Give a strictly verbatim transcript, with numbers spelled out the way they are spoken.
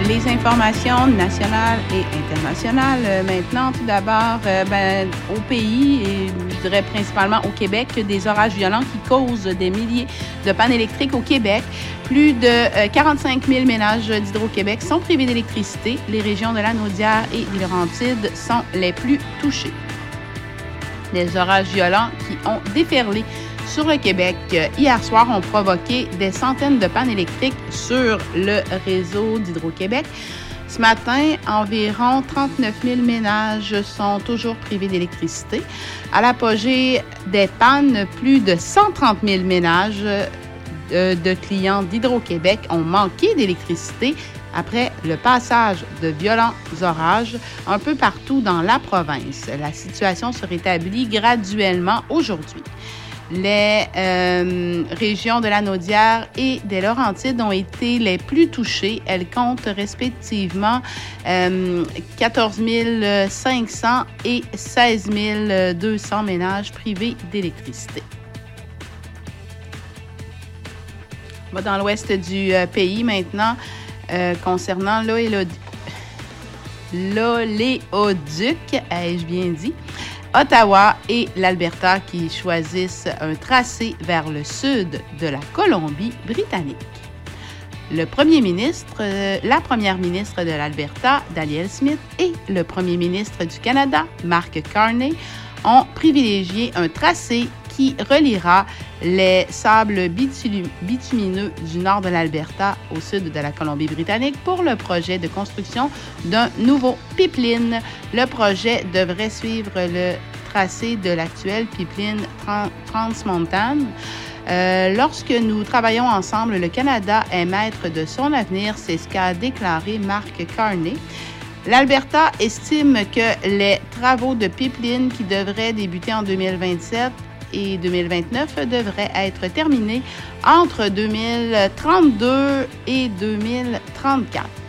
Les informations nationales et internationales. Euh, maintenant, tout d'abord, euh, ben, au pays, et je dirais principalement au Québec, des orages violents qui causent des milliers de pannes électriques au Québec. Plus de euh, quarante-cinq mille ménages d'Hydro-Québec sont privés d'électricité. Les régions de Lanaudière et des Laurentides sont les plus touchées. Des orages violents qui ont déferlé sur le Québec hier soir ont provoqué des centaines de pannes électriques sur le réseau d'Hydro-Québec. Ce matin, environ trente-neuf mille ménages sont toujours privés d'électricité. À l'apogée des pannes, plus de cent trente mille ménages de, de clients d'Hydro-Québec ont manqué d'électricité après le passage de violents orages un peu partout dans la province. La situation se rétablit graduellement aujourd'hui. Les euh, régions de Lanaudière et des Laurentides ont été les plus touchées. Elles comptent respectivement euh, quatorze mille cinq cents et seize mille deux cents ménages privés d'électricité. On va dans l'ouest du euh, pays maintenant euh, concernant l'oléoduc. L'oléoduc, ai-je bien dit? Ottawa et l'Alberta qui choisissent un tracé vers le sud de la Colombie-Britannique. Le premier ministre, euh, la première ministre de l'Alberta, Danielle Smith, et le premier ministre du Canada, Mark Carney, ont privilégié un tracé qui reliera les sables bitumineux du nord de l'Alberta au sud de la Colombie-Britannique pour le projet de construction d'un nouveau pipeline. Le projet devrait suivre le tracé de l'actuel pipeline Trans Mountain. Euh, lorsque nous travaillons ensemble, le Canada est maître de son avenir, c'est ce qu'a déclaré Mark Carney. L'Alberta estime que les travaux de pipeline qui devraient débuter en deux mille vingt-sept et deux mille vingt-neuf devraient être terminés entre deux mille trente-deux et deux mille trente-quatre.